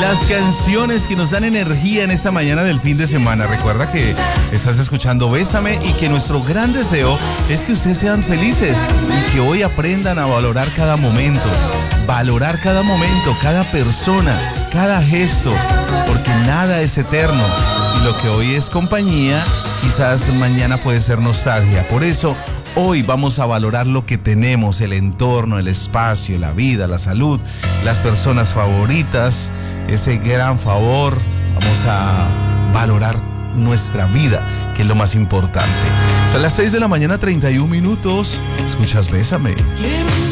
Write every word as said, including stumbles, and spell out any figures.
las canciones que nos dan energía en esta mañana del fin de semana. Recuerda que estás escuchando Bésame y que nuestro gran deseo es que ustedes sean felices y que hoy aprendan a valorar cada momento, valorar cada momento, cada persona, cada gesto, porque nada es eterno y lo que hoy es compañía, quizás mañana puede ser nostalgia. Por eso, hoy vamos a valorar lo que tenemos, el entorno, el espacio, la vida, la salud, las personas favoritas, ese gran favor. Vamos a valorar nuestra vida, que es lo más importante. Son las seis de la mañana, treinta y un minutos. Escuchas Bésame.